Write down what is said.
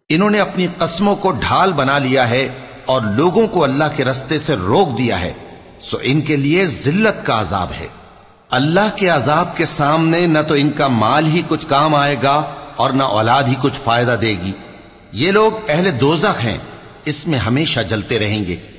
इन्होंने अपनी कस्मों को ढाल बना लिया है और लोगों को अल्लाह के रास्ते से रोक दिया है, सो इनके लिए जिल्लत का अजाब है। अल्लाह के अजाब के सामने न तो इनका माल ही कुछ काम आएगा और न औलाद ही कुछ फायदा देगी। ये लोग अहले दोज़ख हैं, इसमें हमेशा जलते रहेंगे।